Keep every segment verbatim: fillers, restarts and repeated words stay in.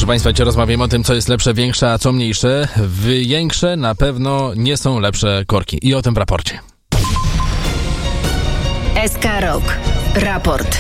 Proszę Państwa, dzisiaj rozmawiamy o tym, co jest lepsze, większe, a co mniejsze. Większe na pewno nie są lepsze korki. I o tym w raporcie. S K Rok. Raport.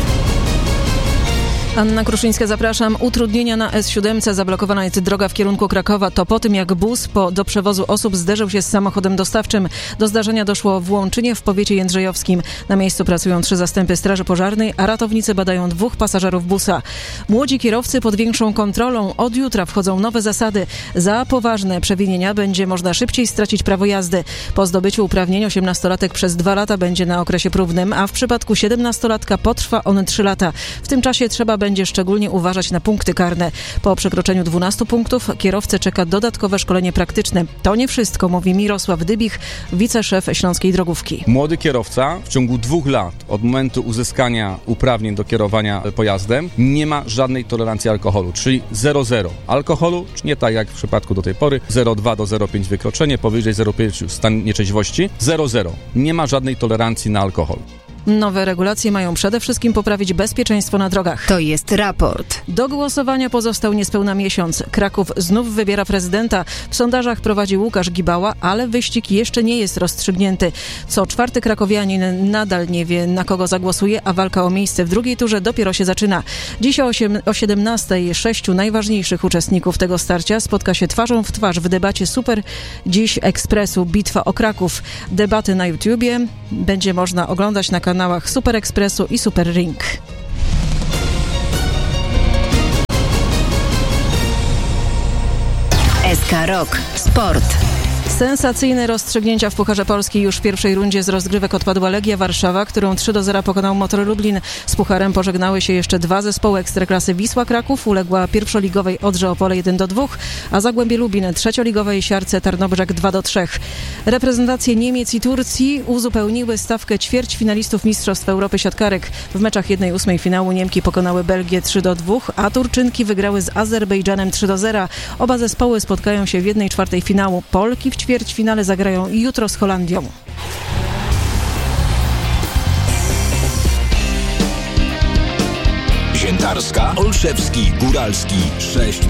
Anna Kruszyńska, zapraszam. Utrudnienia na S siedem. Zablokowana jest droga w kierunku Krakowa. To po tym, jak bus po, do przewozu osób zderzył się z samochodem dostawczym. Do zdarzenia doszło w Łączynie w powiecie jędrzejowskim. Na miejscu pracują trzy zastępy straży pożarnej, a ratownicy badają dwóch pasażerów busa. Młodzi kierowcy pod większą kontrolą. Od jutra wchodzą nowe zasady. Za poważne przewinienia będzie można szybciej stracić prawo jazdy. Po zdobyciu uprawnień osiemnastolatek przez dwa lata będzie na okresie próbnym, a w przypadku siedemnastolatka potrwa on trzy lata. W tym czasie trzeba będzie szczególnie uważać na punkty karne. Po przekroczeniu dwunastu punktów kierowcę czeka dodatkowe szkolenie praktyczne. To nie wszystko, mówi Mirosław Dybich, wiceszef Śląskiej Drogówki. Młody kierowca w ciągu dwóch lat od momentu uzyskania uprawnień do kierowania pojazdem nie ma żadnej tolerancji alkoholu, czyli zero zero alkoholu, czy nie tak jak w przypadku do tej pory, zero przecinek dwa do zero przecinek pięć wykroczenie, powyżej zero przecinek pięć stan nieczeźwości, zero zero. Nie ma żadnej tolerancji na alkohol. Nowe regulacje mają przede wszystkim poprawić bezpieczeństwo na drogach. To jest raport. Do głosowania pozostał niespełna miesiąc. Kraków znów wybiera prezydenta. W sondażach prowadzi Łukasz Gibała, ale wyścig jeszcze nie jest rozstrzygnięty. Co czwarty krakowianin nadal nie wie, na kogo zagłosuje, a walka o miejsce w drugiej turze dopiero się zaczyna. Dziś o, o siedemnastej sześciu najważniejszych uczestników tego starcia spotka się twarzą w twarz w debacie Super Dziś Ekspresu Bitwa o Kraków. Debaty na YouTubie będzie można oglądać na kanale kanałach Super Ekspresu i Super Ring. S K Rok. Sport. Sensacyjne rozstrzygnięcia w Pucharze Polski. Już w pierwszej rundzie z rozgrywek odpadła Legia Warszawa, którą trzy do zera pokonał Motor Lublin. Z Pucharem pożegnały się jeszcze dwa zespoły Ekstraklasy. Wisła Kraków uległa pierwszoligowej Odrze Opole jeden do dwóch, a Zagłębie Lubin trzecioligowej Siarce Tarnobrzeg dwa do trzech. Reprezentacje Niemiec i Turcji uzupełniły stawkę ćwierćfinalistów Mistrzostw Europy Siatkarek. W meczach jednej ósmej finału Niemki pokonały Belgię trzy do dwóch, a Turczynki wygrały z Azerbejdżanem trzy do zera. Oba zespoły spotkają się w jednej czwartej finału. Polki w ćwierćfinale zagrają jutro z Holandią. Ziętarska, Olszewski, Góralski sześć.